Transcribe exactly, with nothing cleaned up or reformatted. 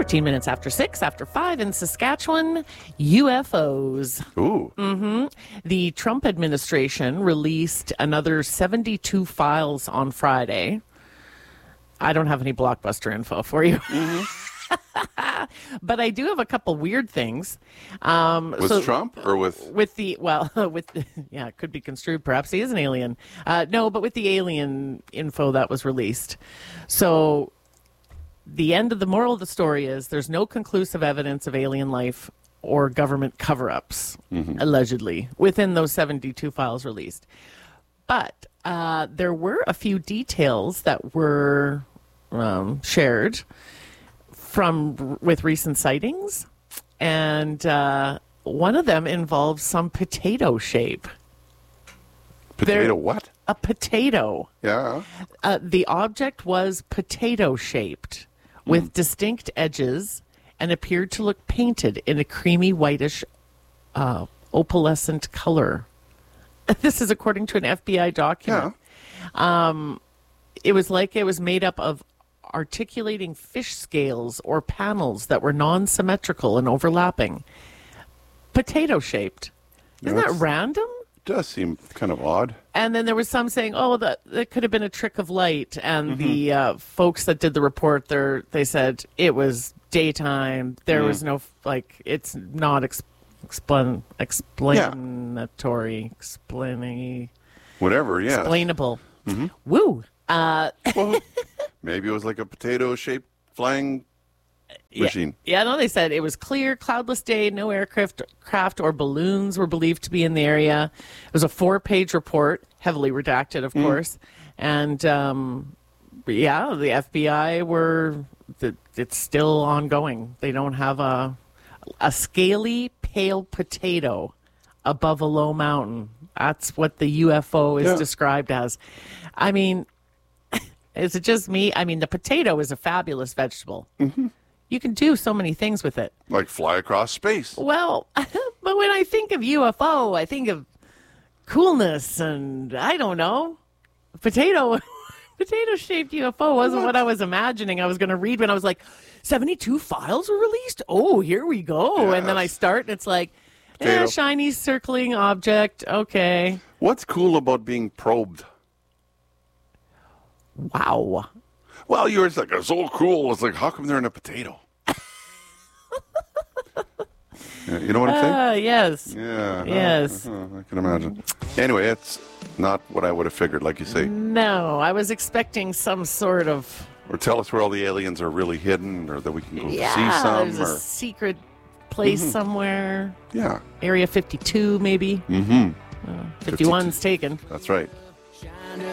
thirteen minutes after six, after five in Saskatchewan, U F Os. Ooh. Mm-hmm. The Trump administration released another seventy-two files on Friday. I don't have any blockbuster info for you. Mm-hmm. But I do have a couple weird things. Um, with so, Trump or with? With the, well, with, the, yeah, it could be construed. Perhaps he is an alien. Uh, no, but with the alien info that was released. So the end of the moral of the story is there's no conclusive evidence of alien life or government cover-ups, mm-hmm. allegedly, within those seventy-two files released. But uh, there were a few details that were um, shared from with recent sightings, and uh, one of them involves some potato shape. Potato there, what? A potato. Yeah. Uh, the object was potato-shaped with mm. distinct edges and appeared to look painted in a creamy whitish uh, opalescent color. This is according to an F B I document. Yeah. Um, it was like it was made up of articulating fish scales or panels that were non-symmetrical and overlapping. Potato-shaped. Isn't yeah, that random? It does seem kind of odd. And then there was some saying, oh, that, that could have been a trick of light. And mm-hmm. the uh, folks that did the report, they said it was daytime. There mm. was no, like, it's not ex- explain, explanatory, yeah. explaining. Whatever, yeah. Explainable. Mm-hmm. Woo. Uh, well, maybe it was like a potato-shaped flying machine. Yeah, yeah, no, they said it was clear, cloudless day, no aircraft craft or balloons were believed to be in the area. It was a four-page report, heavily redacted, of mm. course. And, um, yeah, the F B I were, the, it's still ongoing. They don't have a, a scaly, pale potato above a low mountain. That's what the U F O is yeah. described as. I mean, is it just me? I mean, the potato is a fabulous vegetable. Mm-hmm. You can do so many things with it. Like fly across space. Well, but when I think of U F O, I think of coolness and, I don't know, potato. Potato-shaped U F O wasn't what? what I was imagining. I was going to read when I was like, seventy-two files were released? Oh, here we go. Yes. And then I start and it's like, eh, shiny circling object. Okay. What's cool about being probed? Wow. Well, you were like, it's so cool. It's like, how come they're in a potato? Yeah, you know what I'm saying? Uh, yes. Yeah. Yes. Uh, I can imagine. Anyway, it's not what I would have figured, like you say. No, I was expecting some sort of... Or tell us where all the aliens are really hidden, or that we can go yeah, see some. There's or... a secret place mm-hmm. somewhere. Yeah. Area fifty-two, maybe. Mm-hmm. Uh, fifty-one's taken. That's right.